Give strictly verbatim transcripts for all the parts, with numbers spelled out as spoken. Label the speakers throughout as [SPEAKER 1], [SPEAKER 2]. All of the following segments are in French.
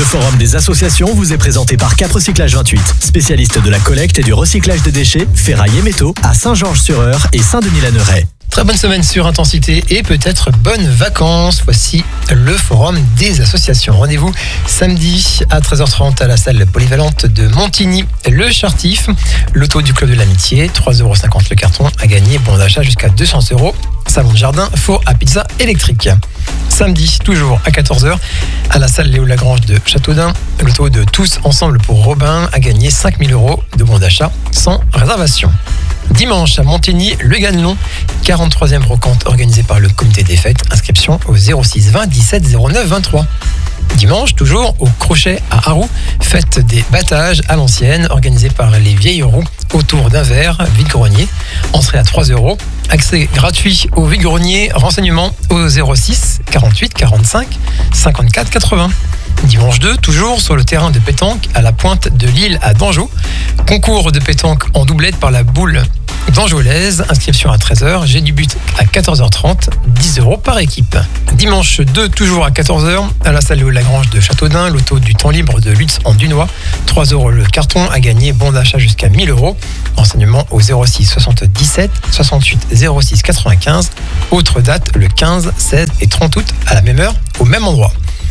[SPEAKER 1] forum des associations vous est présenté par Cap Recyclage vingt-huit, spécialiste de la collecte et du recyclage des déchets, ferraille et métaux à Saint-Georges-sur-Eure et Saint-Denis-la-Neuraie.
[SPEAKER 2] Très bonne semaine sur Intensité et peut-être bonnes vacances. Voici le forum des associations. Rendez-vous samedi à treize heures trente à la salle polyvalente de Montigny. Le Chartif, l'auto du Club de l'Amitié, trois euros cinquante le carton à gagner, bon d'achat jusqu'à deux cents euros. Salon de jardin, four à pizza électrique. Samedi, toujours à quatorze heures, à la salle Léo Lagrange de Châteaudun, l'auto de Tous Ensemble pour Robin à gagner cinq mille euros de bon d'achat sans réservation. Dimanche à Montigny, le Ganelon, quarante-troisième brocante organisée par le comité des fêtes. Inscription au zéro six vingt dix-sept zéro neuf vingt-trois. Dimanche, toujours au Crochet à Arroux, fête des battages à l'ancienne, organisée par les vieilles roues autour d'un verre, vide-grenier. Entrée à trois euros. Accès gratuit au vide-grenier. Renseignements au zéro six quarante-huit quarante-cinq cinquante-quatre quatre-vingts. Dimanche deux, toujours sur le terrain de pétanque à la pointe de l'île à Dangeau. Concours de pétanque en doublette par la boule d'Anjolaise. Inscription à treize heures. J'ai du but à quatorze heures trente. dix euros par équipe. Dimanche deux, toujours à quatorze heures, à la salle Léo Lagrange de Châteaudun. L'auto du temps libre de Lutz en Dunois. trois euros le carton à gagner. Bon d'achat jusqu'à mille euros. Renseignements au zéro six soixante-dix-sept soixante-huit zéro six quatre-vingt-quinze. Autre date, le quinze, seize et trente août à la même heure, au même endroit.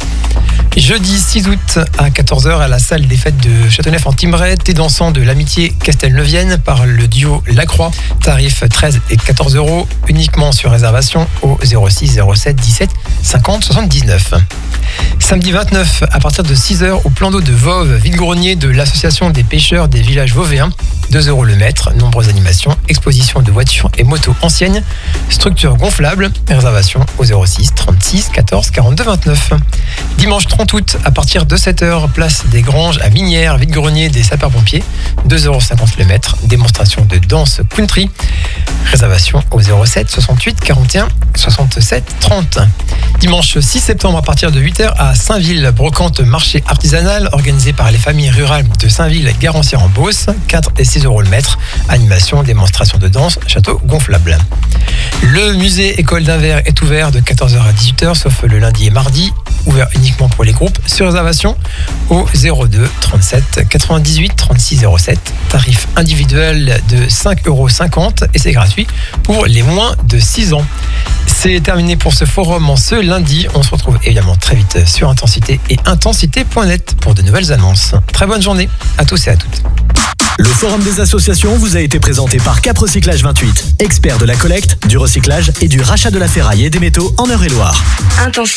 [SPEAKER 2] Jeudi six août à quatorze heures à la salle des fêtes de Châteauneuf-en-Thymerais, thé dansant de l'amitié Castelneuvienne par le duo Lacroix, tarif treize et quatorze euros, uniquement sur réservation au zéro six zéro sept dix-sept cinquante soixante-dix-neuf. Samedi vingt-neuf à partir de six heures au plan d'eau de Voves, vide-grenier de l'association des pêcheurs des villages vauvéens, deux euros le mètre, nombreuses animations, exposition de voitures et motos anciennes, structure gonflable, réservation au zéro six trente-six quatorze quarante-deux vingt-neuf. Dimanche trente août, à partir de sept heures, place des Granges à Minières, vide-grenier des sapeurs-pompiers, deux euros cinquante le mètre, démonstration de danse country, réservation au zéro sept soixante-huit quarante et un soixante-sept trente. Dimanche six septembre, à partir de huit heures, à Saint-Ville, brocante marché artisanal, organisé par les familles rurales de Saint-Ville-Garancière-en-Beauce, quatre et six euros le mètre, animation, démonstration de danse, château gonflable. Le musée École d'Invers est ouvert de quatorze heures à dix-huit heures, sauf le lundi et mardi, ouvert uniquement pour les groupes, sur réservation au zéro deux trente-sept quatre-vingt-dix-huit trente-six zéro sept. Tarif individuel de cinq euros cinquante et c'est gratuit pour les moins de six ans. C'est terminé pour ce forum en ce lundi. On se retrouve évidemment très vite sur Intensité et intensité point net pour de nouvelles annonces. Très bonne journée à tous et à toutes.
[SPEAKER 1] Le forum des associations vous a été présenté par Cap Recyclage vingt-huit, expert de la collecte, du recyclage et du rachat de la ferraille et des métaux en Eure-et-Loire.